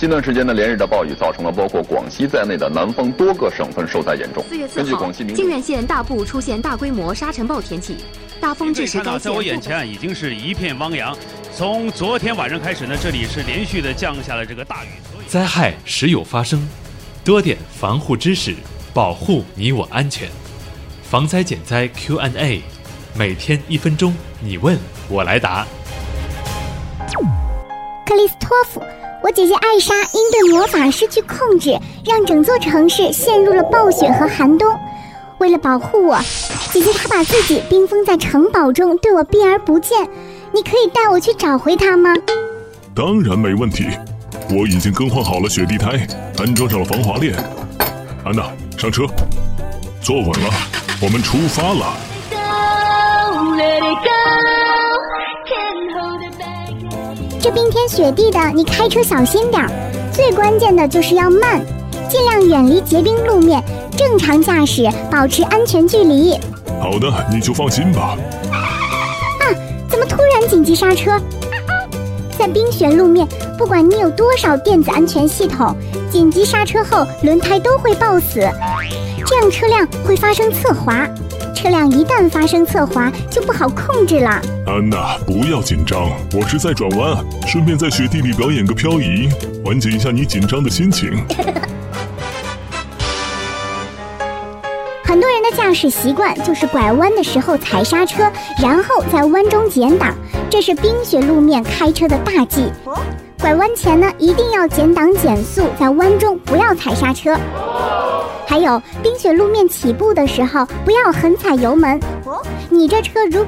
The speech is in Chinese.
近段时间的连日的暴雨造成了包括广西在内的南方多个省份受灾严重。 4月4号，靖远县大部出现大规模沙尘暴天气，大风致使该县。 在我眼前已经是一片汪洋。从昨天晚上开始呢，这里是连续的降下了这个大雨。 灾害时有发生，多点防护知识，保护你我安全。防灾减灾 Q&A， 每天1分钟，你问我来答。 克里斯托弗，我姐姐艾莎因对魔法失去控制，让整座城市陷入了暴雪和寒冬。为了保护我，姐姐她把自己冰封在城堡中，对我避而不见。你可以带我去找回她吗？ 当然没问题，我已经更换好了雪地胎，安装上了防滑链。安娜，上车，坐稳了，我们出发了。 这冰天雪地的，你开车小心点儿。最关键的就是要慢，尽量远离结冰路面，正常驾驶，保持安全距离。 好的，你就放心吧。 啊，怎么突然紧急刹车？在冰雪路面，不管你有多少电子安全系统，紧急刹车后轮胎都会抱死，这样车辆会发生侧滑。车辆一旦发生侧滑，就不好控制了。 安娜，不要紧张，我是在转弯，顺便在雪地里表演个漂移，缓解一下你紧张的心情。 很多人的驾驶习惯就是拐弯的时候踩刹车，然后在弯中减档，这是冰雪路面开车的大忌。拐弯前呢，一定要减档减速，在弯中不要踩刹车。还有冰雪路面起步的时候，不要狠踩油门。你这车如